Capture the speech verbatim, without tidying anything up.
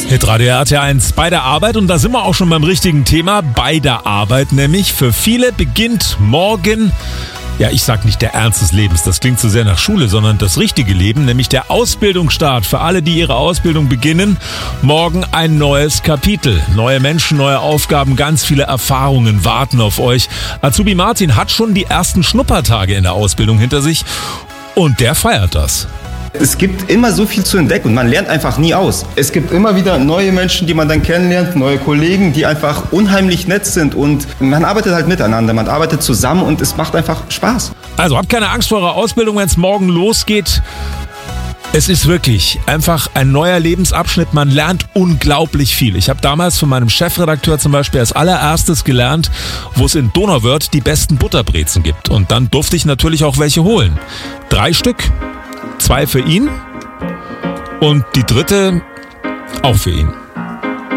Hitradio R T eins bei der Arbeit, und da sind wir auch schon beim richtigen Thema, bei der Arbeit nämlich. Für viele beginnt morgen, ja, ich sag nicht der Ernst des Lebens, das klingt zu sehr nach Schule, sondern das richtige Leben, nämlich der Ausbildungsstart. Für alle, die ihre Ausbildung beginnen, morgen ein neues Kapitel. Neue Menschen, neue Aufgaben, ganz viele Erfahrungen warten auf euch. Azubi Martin hat schon die ersten Schnuppertage in der Ausbildung hinter sich und der feiert das. Es gibt immer so viel zu entdecken und man lernt einfach nie aus. Es gibt immer wieder neue Menschen, die man dann kennenlernt, neue Kollegen, die einfach unheimlich nett sind, und man arbeitet halt miteinander, man arbeitet zusammen und es macht einfach Spaß. Also habt keine Angst vor eurer Ausbildung, wenn es morgen losgeht. Es ist wirklich einfach ein neuer Lebensabschnitt. Man lernt unglaublich viel. Ich habe damals von meinem Chefredakteur zum Beispiel als allererstes gelernt, wo es in Donauwörth die besten Butterbrezen gibt. Und dann durfte ich natürlich auch welche holen. Drei Stück. Zwei für ihn und die dritte auch für ihn.